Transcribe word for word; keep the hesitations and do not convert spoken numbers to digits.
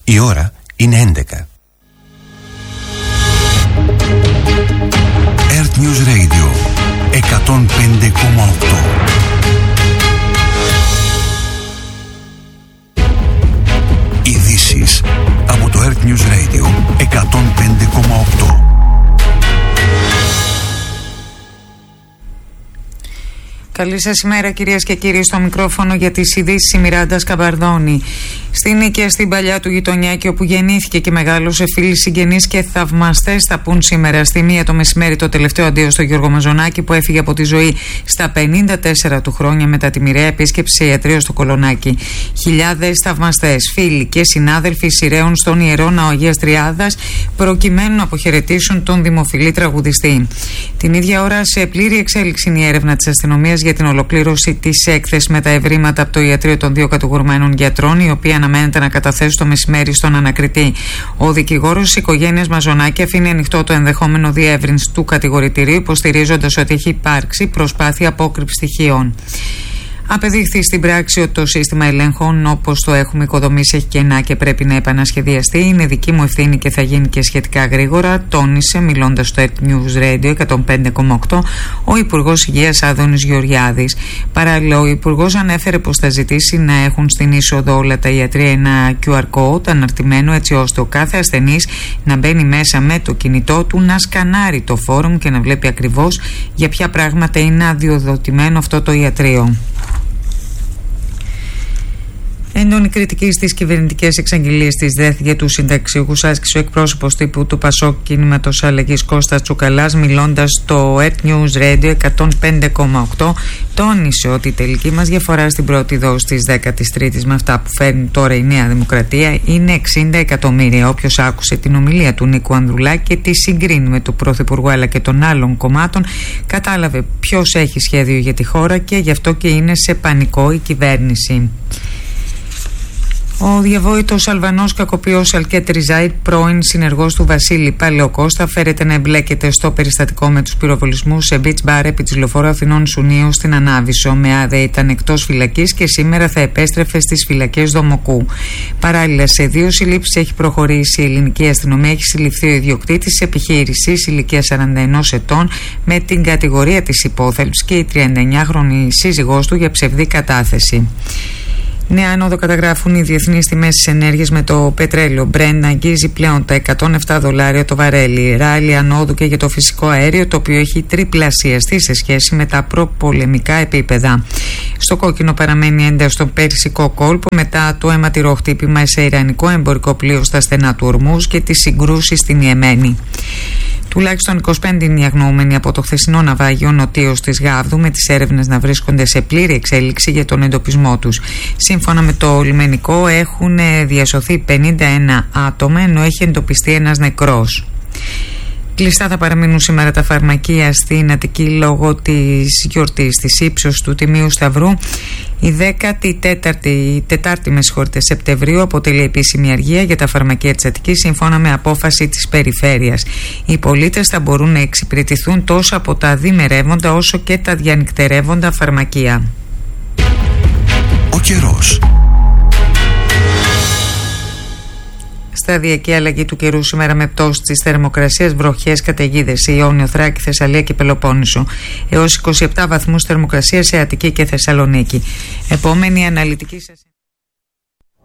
Η ώρα είναι έντεκα. Earth News Radio εκατόν πέντε κόμμα οκτώ. Ειδήσεις από το Earth News Radio εκατόν πέντε κόμμα οκτώ. Καλή σας ημέρα κυρίες και κύριοι, στο μικρόφωνο για τις ειδήσεις η Μιράντα Σκαμπαρδώνη. Στην οικία στην παλιά του γειτονιάκη όπου γεννήθηκε και μεγάλωσε, φίλοι, συγγενείς και θαυμαστές θα πούν σήμερα στη μία το μεσημέρι το τελευταίο αντίο στο Γιώργο Μαζονάκη που έφυγε από τη ζωή στα πενήντα τέσσερα του χρόνια μετά τη μοιραία επίσκεψη σε ιατρείο στο Κολονάκι. Χιλιάδες θαυμαστές, φίλοι και συνάδελφοι σειραίων στον Ιερό Ναό Αγίας Τριάδας προκειμένου να αποχαιρετήσουν τον δημοφιλή τραγουδιστή. Την ίδια ώρα, σε πλήρη εξέλιξη είναι η έρευνα της αστυνομίας για την ολοκλήρωση της έκθεσης με τα ευρήματα από το ιατρείο των δύο κατηγορουμένων γιατρών, η οποία αναμένεται να καταθέσει το μεσημέρι στον ανακριτή. Ο δικηγόρος της οικογένειας Μαζονάκη αφήνει ανοιχτό το ενδεχόμενο διεύρυνση του κατηγορητηρίου, υποστηρίζοντας ότι έχει υπάρξει προσπάθεια απόκρυψης στοιχείων. Απεδείχθη στην πράξη ότι το σύστημα ελέγχων όπως το έχουμε οικοδομήσει έχει κενά και πρέπει να επανασχεδιαστεί. Είναι δική μου ευθύνη και θα γίνει και σχετικά γρήγορα, τόνισε μιλώντας στο Earth News Radio εκατόν πέντε κόμμα οκτώ ο Υπουργός Υγείας Άδωνης Γεωργιάδης. Παράλληλα, ο Υπουργός ανέφερε πως θα ζητήσει να έχουν στην είσοδο όλα τα ιατρεία ένα κιου αρ code αναρτημένο, έτσι ώστε ο κάθε ασθενής να μπαίνει μέσα με το κινητό του, να σκανάρει το φόρουμ και να βλέπει ακριβώς για ποια πράγματα είναι αδειοδοτημένο αυτό το ιατρείο. Έντονη κριτική στις κυβερνητικές εξαγγελίες της ΔΕΘ για τους συνταξιούχους άσκησε ο εκπρόσωπος τύπου του Πασόκ Κινήματος Αλλαγής Κώστας Τσουκαλάς, μιλώντας στο Earth News Radio εκατόν πέντε κόμμα οκτώ. Τόνισε ότι η τελική μας διαφορά στην πρώτη δόση της δέκατης τρίτης με αυτά που φέρνει τώρα η Νέα Δημοκρατία είναι εξήντα εκατομμύρια. Όποιος άκουσε την ομιλία του Νίκου Ανδρουλάκη και τη συγκρίνει με του Πρωθυπουργού αλλά και των άλλων κομμάτων, κατάλαβε ποιος έχει σχέδιο για τη χώρα και γι' αυτό και είναι σε πανικό η κυβέρνηση. Ο διαβόητος Αλβανός κακοποιός Αλκέτ Ριζάιτ, πρώην συνεργός του Βασίλη Παλαιοκώστα, φέρεται να εμπλέκεται στο περιστατικό με τους πυροβολισμούς σε beach bar επί της λεωφόρου Αθηνών Σουνίου στην Ανάβησο. Με άδεια ήταν εκτός φυλακής και σήμερα θα επέστρεφε στις φυλακές Δομοκού. Παράλληλα, σε δύο συλλήψεις έχει προχωρήσει η ελληνική αστυνομία. Έχει συλληφθεί ο ιδιοκτήτης της επιχείρησης ηλικίας σαράντα ενός ετών με την κατηγορία της υπόθαλψης και η τριανταεννιάχρονη σύζυγός του για ψευδή κατάθεση. Νέα άνοδο καταγράφουν οι διεθνείς τιμές της ενέργειας, με το πετρέλαιο Brent να αγγίζει πλέον τα εκατόν επτά δολάρια το βαρέλι. Ράλι ανόδου και για το φυσικό αέριο, το οποίο έχει τριπλασιαστεί σε σχέση με τα προπολεμικά επίπεδα. Στο κόκκινο παραμένει ένταση στον Περσικό κόλπο μετά το αιματηρό χτύπημα σε ιρανικό εμπορικό πλοίο στα στενά του Ορμούζ και τις συγκρούσεις στην Ιεμένη. Τουλάχιστον είκοσι πέντε είναι οι αγνοούμενοι από το χθεσινό ναυάγιο νοτίως της Γάβδου, με τις έρευνες να βρίσκονται σε πλήρη εξέλιξη για τον εντοπισμό τους. Σύμφωνα με το λιμενικό έχουν διασωθεί πενήντα ένα άτομα, ενώ έχει εντοπιστεί ένας νεκρός. Κλειστά θα παραμείνουν σήμερα τα φαρμακεία στην Αττική λόγω της γιορτής της ύψος του Τιμίου Σταυρού. Η δέκατη τέταρτη με συγχωρείτε, Σεπτεμβρίου αποτελεί επίσημη αργία για τα φαρμακεία της Αττικής, σύμφωνα με απόφαση της περιφέρειας. Οι πολίτες θα μπορούν να εξυπηρετηθούν τόσο από τα διμερεύοντα όσο και τα διανυκτερεύοντα φαρμακεία. Ο καιρός. Σταδιακή αλλαγή του καιρού σήμερα με πτώση της θερμοκρασίας, βροχές, καταιγίδες σε Ιόνιο, Θράκη, Θεσσαλία και Πελοπόννησο, έως είκοσι επτά βαθμούς θερμοκρασία σε Αττική και Θεσσαλονίκη. Επόμενη αναλυτική σας...